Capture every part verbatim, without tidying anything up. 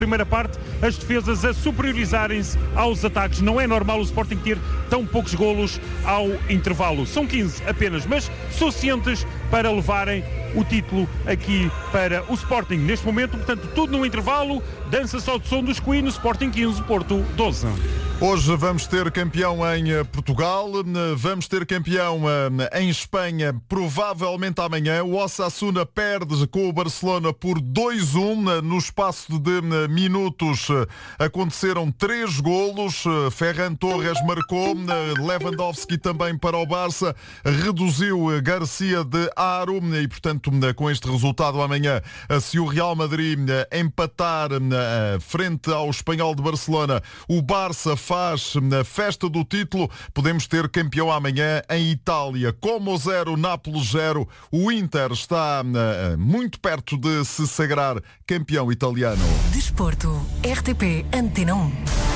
Primeira parte, as defesas a superiorizarem-se aos ataques. Não é normal o Sporting ter tão poucos golos ao intervalo. São quinze apenas, mas suficientes para levarem o título aqui para o Sporting. Neste momento, portanto, tudo no intervalo. Dança só de som dos Queen, Sporting quinze, Porto doze. Hoje vamos ter campeão em Portugal, vamos ter campeão em Espanha, provavelmente amanhã. O Osasuna perde com o Barcelona por dois a um. No espaço de minutos aconteceram três golos. Ferran Torres marcou, Lewandowski também para o Barça, reduziu Garcia de Aro e, portanto, com este resultado amanhã, se o Real Madrid empatar frente ao Espanhol de Barcelona, o Barça faz na festa do título, podemos ter campeão amanhã em Itália. Como zero, Nápoles zero, o Inter está uh, muito perto de se sagrar campeão italiano. Desporto, R T P Antena um.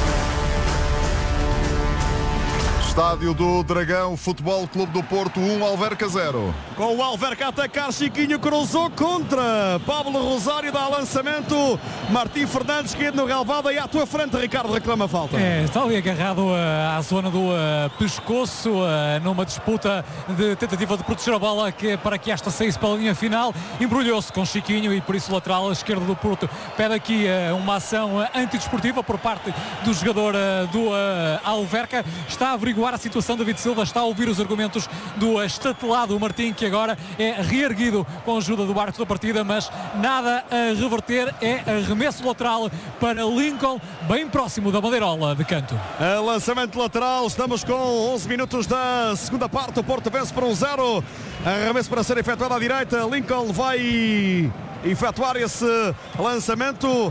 Estádio do Dragão, Futebol Clube do Porto um, Alverca zero. Com o Alverca a atacar, Chiquinho cruzou contra Pablo Rosário, dá lançamento, Martim Fernandes que no relvado e à tua frente, Ricardo, reclama falta. É, está ali agarrado uh, à zona do uh, pescoço, uh, numa disputa de tentativa de proteger a bola que, para que esta saísse para a linha final, embrulhou-se com Chiquinho e por isso o lateral esquerdo do Porto pede aqui uh, uma ação uh, antidesportiva por parte do jogador uh, do uh, Alverca. Está a averiguar a situação. David Silva está a ouvir os argumentos do estatelado Martim, que agora é reerguido com a ajuda do árbitro da partida, mas nada a reverter. É arremesso lateral para Lincoln, bem próximo da bandeirola de canto. A lançamento lateral, estamos com onze minutos da segunda parte, o Porto vence por um zero, arremesso para ser efetuado à direita, Lincoln vai efetuar esse lançamento,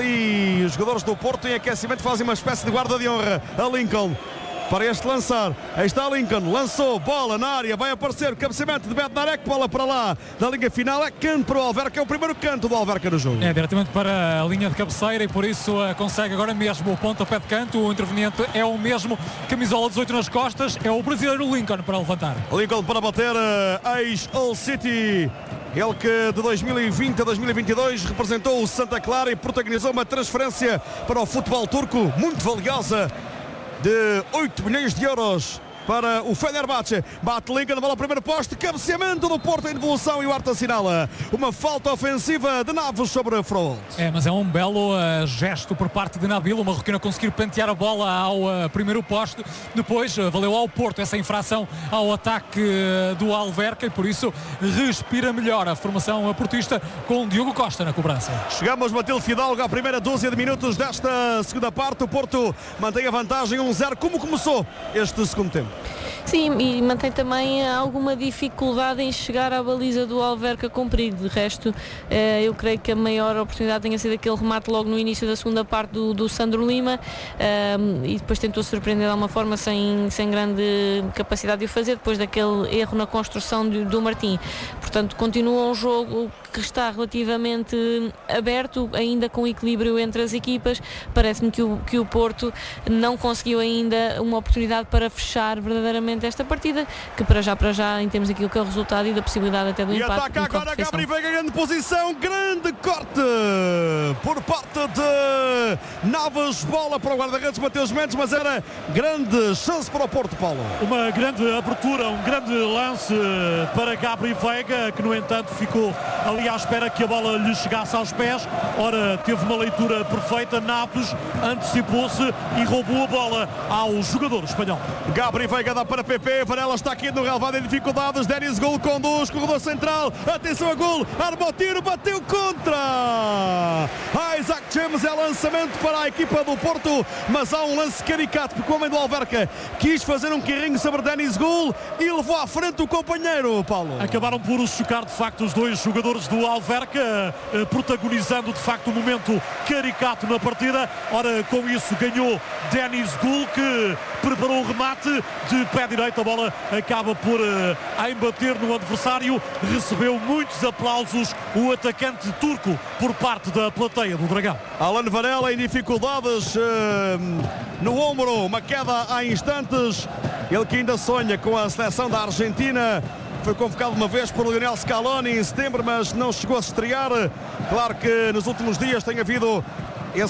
ali os jogadores do Porto em aquecimento fazem uma espécie de guarda de honra a Lincoln para este lançar. Aí está Lincoln, lançou, bola na área, vai aparecer, cabeceamento de Bednarek, bola para lá da linha final, é canto para o Alverca, é o primeiro canto do Alverca no jogo. É diretamente para a linha de cabeceira e por isso uh, consegue agora mesmo o pontapé de canto. O interveniente é o mesmo, camisola dezoito nas costas, é o brasileiro Lincoln para levantar. Lincoln para bater, uh, ex-All City. Ele que de dois mil e vinte a dois mil e vinte e dois representou o Santa Clara e protagonizou uma transferência para o futebol turco muito valiosa de oito milhões de euros para o Fenerbahçe. Bate Lincoln, bola ao primeiro poste, cabeceamento do Porto em devolução e o árbitro assinala uma falta ofensiva de Naves sobre Froholt. É, mas é um belo uh, gesto por parte de Nabil, o marroquino a conseguir pentear a bola ao uh, primeiro poste. Depois uh, valeu ao Porto essa infração ao ataque uh, do Alverca e por isso respira melhor a formação portista com Diogo Costa na cobrança. Chegamos, Matilde Fidalgo, à primeira dúzia de minutos desta segunda parte. O Porto mantém a vantagem um zero. Como começou este segundo tempo? Sim, e mantém também alguma dificuldade em chegar à baliza do Alverca com perigo. De resto, eu creio que a maior oportunidade tenha sido aquele remate logo no início da segunda parte do, do Sandro Lima, e depois tentou surpreender de alguma forma sem, sem grande capacidade de o fazer, depois daquele erro na construção do, do Martim. Portanto, continua um jogo que está relativamente aberto, ainda com equilíbrio entre as equipas. Parece-me que o, que o Porto não conseguiu ainda uma oportunidade para fechar verdadeiramente esta partida, que para já, para já, em termos daquilo que é o resultado e da possibilidade até do e empate. E ataca agora Gabri Veiga, grande posição, grande corte por parte de Naves, bola para o guarda-redes Mateus Mendes, mas era grande chance para o Porto, Paulo. Uma grande abertura, um grande lance para Gabri Veiga, que no entanto ficou ali à espera que a bola lhe chegasse aos pés. Ora, teve uma leitura perfeita, Naves antecipou-se e roubou a bola ao jogador espanhol. Gabri Veiga dá para P P, Varela está aqui no relvado em dificuldades, Denis Gol conduz, corredor central, atenção a gol, arma o tiro, bateu contra Isaac James, é lançamento para a equipa do Porto, mas há um lance caricato, porque o homem do Alverca quis fazer um carrinho sobre Denis Gol e levou à frente o companheiro, Paulo. Acabaram por chocar de facto os dois jogadores do Alverca, protagonizando de facto um momento caricato na partida. Ora, com isso ganhou Denis Gol, que preparou o remate de pé direito, a bola acaba por uh, embater no adversário, recebeu muitos aplausos o atacante turco por parte da plateia do Dragão. Alan Varela em dificuldades uh, no ombro, uma queda há instantes, ele que ainda sonha com a seleção da Argentina. Foi convocado uma vez por Lionel Scaloni em setembro, mas não chegou a se estrear. Claro que nos últimos dias tem havido